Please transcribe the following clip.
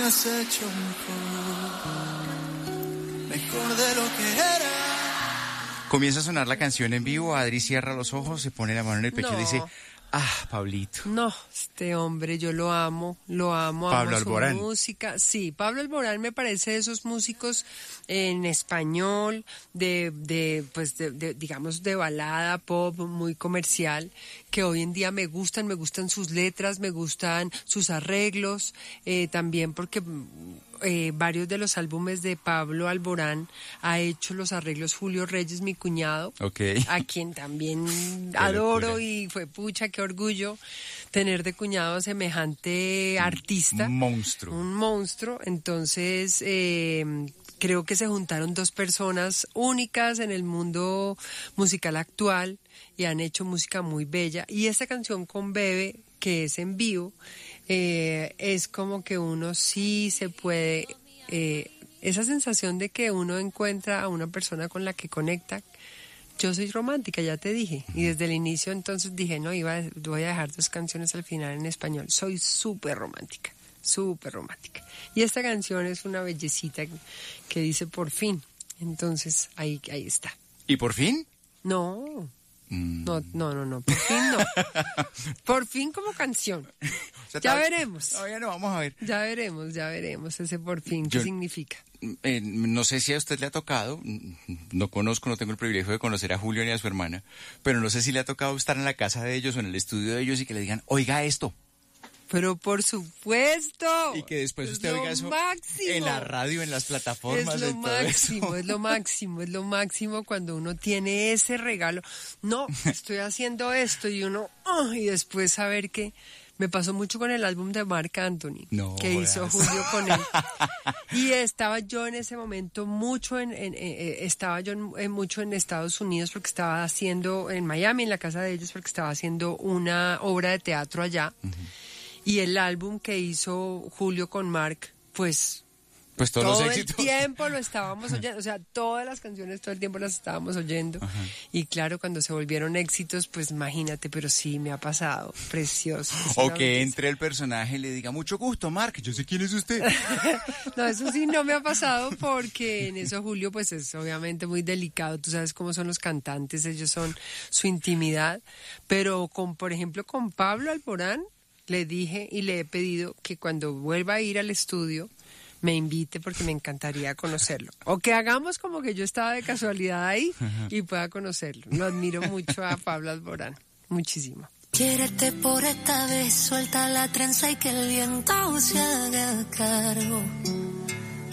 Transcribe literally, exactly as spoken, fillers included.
me has hecho mejor, mejor de lo que era. Comienza a sonar la canción en vivo, Adri cierra los ojos, se pone la mano en el pecho No. y dice, ah, Pablito. No, este hombre, yo lo amo, lo amo, Pablo amo su Alborán. música. Sí, Pablo Alborán me parece de esos músicos en español, de, de pues, de, de, digamos, de balada, pop, muy comercial, que hoy en día me gustan, me gustan sus letras, me gustan sus arreglos, eh, también porque... Eh, varios de los álbumes de Pablo Alborán ha hecho los arreglos Julio Reyes, mi cuñado, Okay. a quien también adoro y fue pucha, qué orgullo tener de cuñado semejante artista. Un monstruo. Un monstruo. Entonces, eh, creo que se juntaron dos personas únicas en el mundo musical actual y han hecho música muy bella. Y esta canción con Bebe, que es en vivo, Eh, es como que uno sí se puede, eh, esa sensación de que uno encuentra a una persona con la que conecta. Yo soy romántica, ya te dije, y desde el inicio entonces dije, no, iba, voy a dejar dos canciones al final en español. Soy súper romántica, súper romántica. Y esta canción es una bellecita que dice por fin. Entonces ahí, ahí está. ¿Y por fin? No. No, no, no, no, por fin no. Por fin como canción. O sea, Ya tal- veremos. Todavía no, vamos a ver. Ya veremos, ya veremos ese por fin, ¿qué Yo- significa? Eh, no sé si a usted le ha tocado, no conozco, no tengo el privilegio de conocer a Julio ni a su hermana, pero no sé si le ha tocado estar en la casa de ellos o en el estudio de ellos y que le digan, oiga esto. Pero por supuesto. Y que después es usted lo oiga eso máximo. en la radio, en las plataformas, Es lo en todo máximo, eso. es lo máximo, es lo máximo cuando uno tiene ese regalo. No, estoy haciendo esto y uno, oh, y después saber que me pasó mucho con el álbum de Marc Anthony, No que hizo jodas. Julio con él. Y estaba yo en ese momento mucho en, en- eh, estaba yo en- en mucho en Estados Unidos porque estaba haciendo, en Miami, en la casa de ellos, porque estaba haciendo una obra de teatro allá. Y el álbum que hizo Julio con Marc, pues Pues todos todo los el éxitos. tiempo lo estábamos oyendo, o sea, todas las canciones todo el tiempo las estábamos oyendo. Y claro, cuando se volvieron éxitos, pues imagínate, pero sí me ha pasado, precioso. es O una que belleza. entre el personaje y le diga, mucho gusto, Marc, yo sé quién es usted. No, eso sí no me ha pasado porque en eso Julio pues es obviamente muy delicado, tú sabes cómo son los cantantes, ellos son su intimidad, pero con, por ejemplo, con Pablo Alborán le dije y le he pedido que cuando vuelva a ir al estudio me invite porque me encantaría conocerlo. O que hagamos como que yo estaba de casualidad ahí y pueda conocerlo. Lo admiro mucho a Pablo Alborán, muchísimo. Quiérete por esta vez, suelta la trenza y que el viento se haga cargo.